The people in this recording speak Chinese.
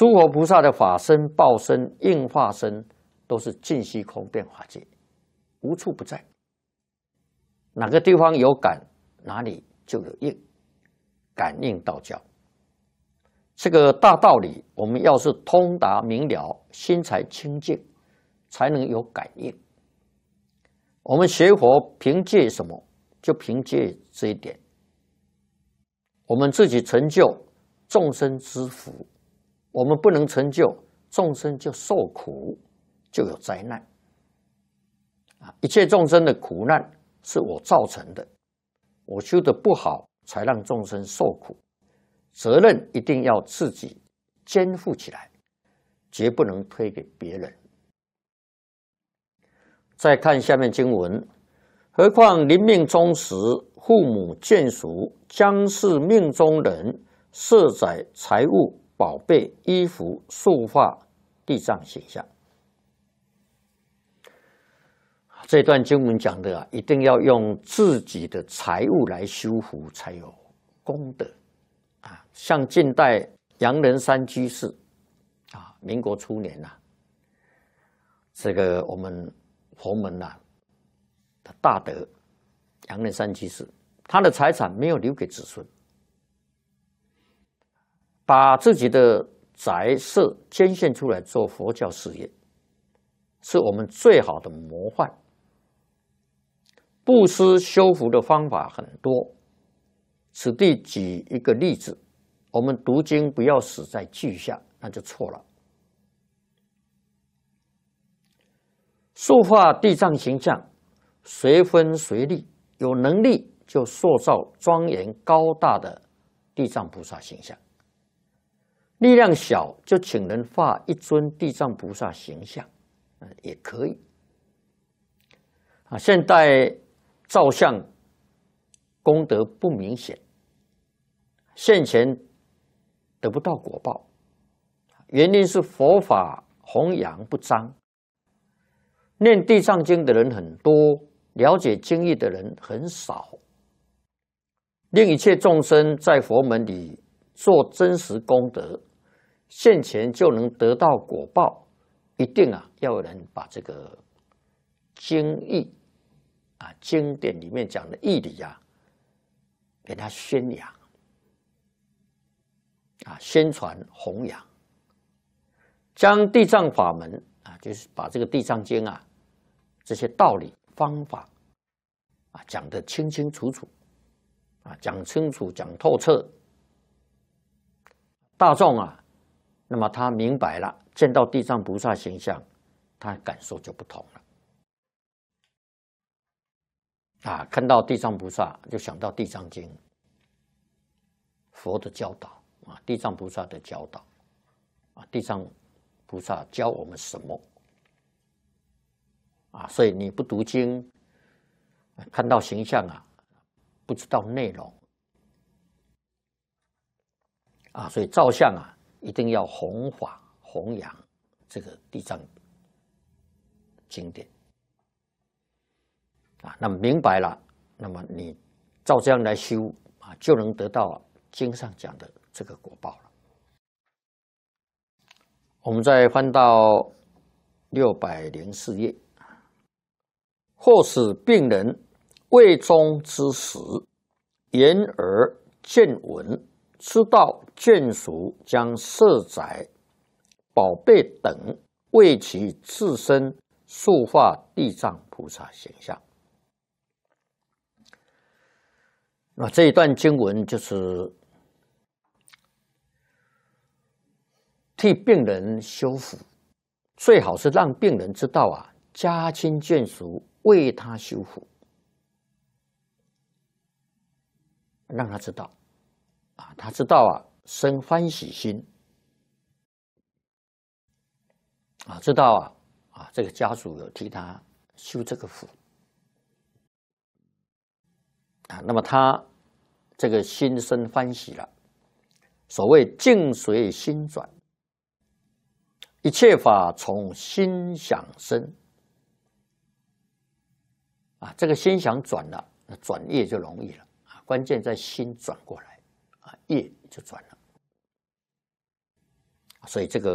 诸佛菩萨的法身、报身、应化身，都是尽虚空变法界，无处不在。哪个地方有感，哪里就有应，感应道交。这个大道理，我们要是通达明了，心才清净，才能有感应。我们学佛凭借什么？就凭借这一点。我们自己成就，众生之福；我们不能成就，众生就受苦，就有灾难。一切众生的苦难是我造成的，我修得不好，才让众生受苦。责任一定要自己肩负起来，绝不能推给别人。再看下面经文，何况临命终时，父母眷属将是命中人，设载财物、宝贝、衣服、束发、地藏形象。这段经文讲的一定要用自己的财物来修福，才有功德。像近代杨仁山居士民国初年这个我们佛门的大德杨仁山居士，他的财产没有留给子孙，把自己的宅舍捐献出来做佛教事业，是我们最好的模范。布施修福的方法很多，此地举一个例子。我们读经不要死在句下，那就错了。塑化地藏形象，随分随力，有能力就塑造庄严高大的地藏菩萨形象；力量小，就请人画一尊地藏菩萨形象，也可以。现代照相功德不明显，现前得不到果报，原因是佛法弘扬不彰，念地藏经的人很多，了解经义的人很少，令一切众生在佛门里做真实功德，现前就能得到果报，一定要有人把这个经义经典里面讲的义理给他宣扬。宣传弘扬，将地藏法门就是把这个地藏经这些道理方法讲得清清楚楚讲清楚讲透彻，大众那么他明白了，见到地藏菩萨形象，他感受就不同了看到地藏菩萨就想到地藏经，佛的教导地藏菩萨的教导地藏菩萨教我们什么所以你不读经，看到形象不知道内容所以照相一定要弘法弘扬这个地藏经典那么明白了，那么你照这样来修就能得到经上讲的这个果报了。我们再翻到604页，或使病人未终之时，言而见闻，知道眷属将设载宝贝等为其自身塑化地藏菩萨形象。那这一段经文就是替病人修福，最好是让病人知道家亲眷属为他修福，让他知道他知道生欢喜心知道这个家属有替他修这个福那么他这个心生欢喜了。所谓境随心转，一切法从心想生这个心想转了，那转业就容易了关键在心转过来业就转了所以这个